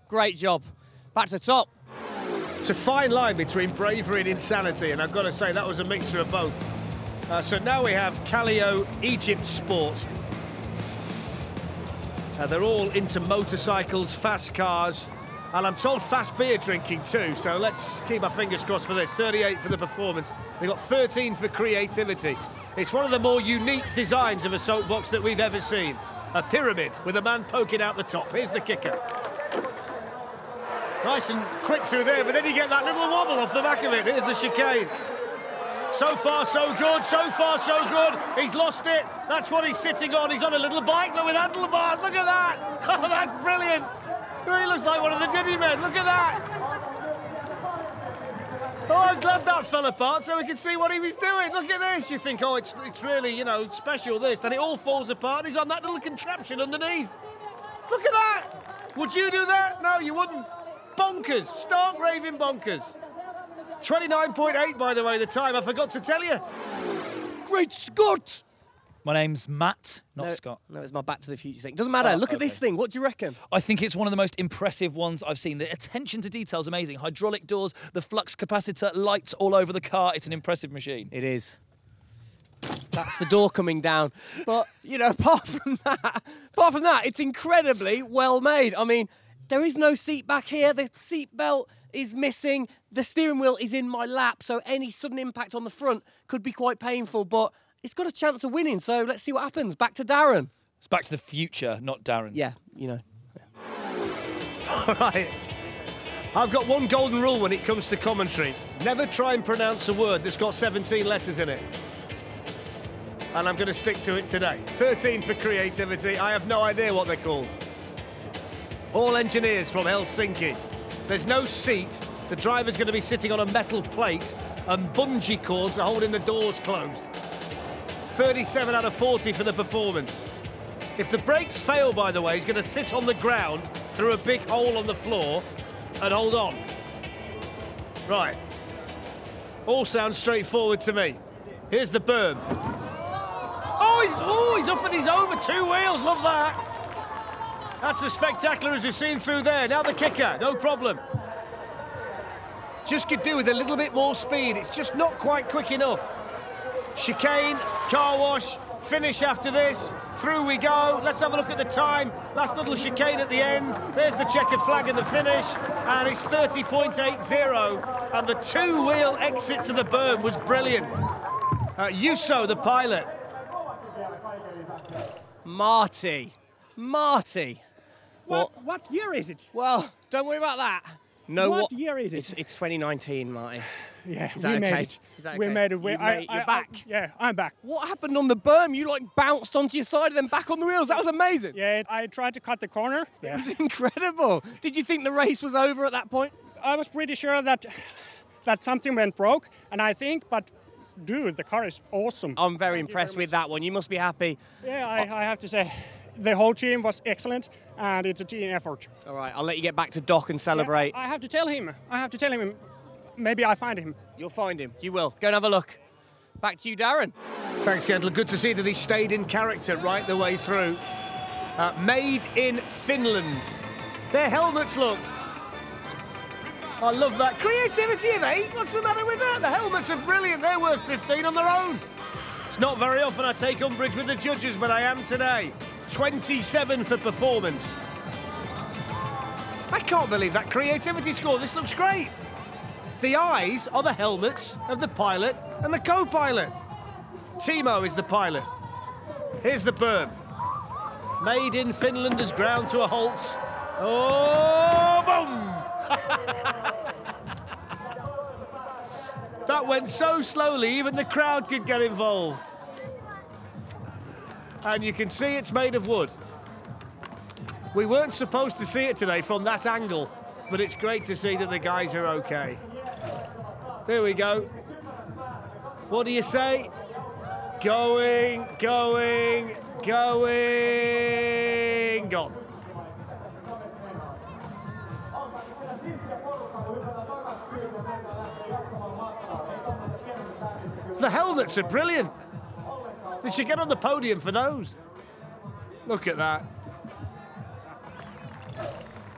Great job. Back to the top. It's a fine line between bravery and insanity, and I've got to say that was a mixture of both. So now we have Kallio Egypt Sport. They're all into motorcycles, fast cars, and I'm told fast beer drinking too, so let's keep our fingers crossed for this. 38 for the performance. They've got 13 for creativity. It's one of the more unique designs of a soapbox that we've ever seen. A pyramid with a man poking out the top. Here's the kicker. Nice and quick through there, but then you get that little wobble off the back of it. Here's the chicane. So far, so good. So far, so good. He's lost it. That's what he's sitting on. He's on a little bike with handlebars. Look at that. Oh, that's brilliant. He looks like one of the Diddy men. Look at that. Oh, I'm glad that fell apart so we could see what he was doing. Look at this. You think, oh, it's really, you know, special, this. Then it all falls apart. He's on that little contraption underneath. Look at that. Would you do that? No, you wouldn't. Bonkers. Stark raving bonkers. 29.8, by the way, the time. I forgot to tell you. Great Scott! My name's Matt, not Scott. No, it's my Back to the Future thing. Doesn't matter. Look at this thing. What do you reckon? I think it's one of the most impressive ones I've seen. The attention to detail is amazing. Hydraulic doors, the flux capacitor, lights all over the car. It's an impressive machine. It is. That's the door coming down. But, you know, apart from that, it's incredibly well made. I mean, there is no seat back here. The seat belt is missing. The steering wheel is in my lap, so any sudden impact on the front could be quite painful, but it's got a chance of winning, so let's see what happens. Back to Darren. It's Back to the Future, not Darren. Yeah, you know. Yeah. All right. I've got one golden rule when it comes to commentary. Never try and pronounce a word that's got 17 letters in it. And I'm going to stick to it today. 13 for creativity. I have no idea what they're called. All engineers from Helsinki. There's no seat. The driver's going to be sitting on a metal plate and bungee cords are holding the doors closed. 37 out of 40 for the performance. If the brakes fail, by the way, he's going to sit on the ground through a big hole on the floor and hold on. Right. All sounds straightforward to me. Here's the berm. Oh, he's up and he's over. 2 wheels. Love that. That's as spectacular as we've seen through there. Now the kicker, no problem. Just could do with a little bit more speed. It's just not quite quick enough. Chicane, car wash, finish after this. Through we go. Let's have a look at the time. Last little chicane at the end. There's the checkered flag and the finish. And it's 30.80. And the 2-wheel exit to the berm was brilliant. Yuso, the pilot. Marty. What year is it? Well, don't worry about that. No, what year is it? It's 2019, Marty. Yeah, is that we okay? made it. Is that we okay? made it. You're back. Yeah, I'm back. What happened on the berm? You bounced onto your side and then back on the wheels. That was amazing. Yeah, I tried to cut the corner. It was incredible. Did you think the race was over at that point? I was pretty sure that something went broke, and I think, but dude, the car is awesome. I'm very impressed with that one. You must be happy. Yeah, I have to say, the whole team was excellent, and it's a team effort. All right, I'll let you get back to Doc and celebrate. Yeah, I have to tell him. Maybe I find him. You'll find him. You will. Go and have a look. Back to you, Darren. Thanks, Kendall. Good to see that he stayed in character right the way through. Made in Finland. Their helmets, look. I love that. Creativity of 8? What's the matter with that? The helmets are brilliant. They're worth 15 on their own. It's not very often I take umbrage with the judges, but I am today. 27 for performance. I can't believe that creativity score. This looks great. The eyes are the helmets of the pilot and the co-pilot. Timo is the pilot. Here's the berm. Made in Finland has ground to a halt. Oh, boom! That went so slowly, even the crowd could get involved. And you can see it's made of wood. We weren't supposed to see it today from that angle, but it's great to see that the guys are okay. There we go. What do you say? Going, gone. The helmets are brilliant. They should get on the podium for those. Look at that.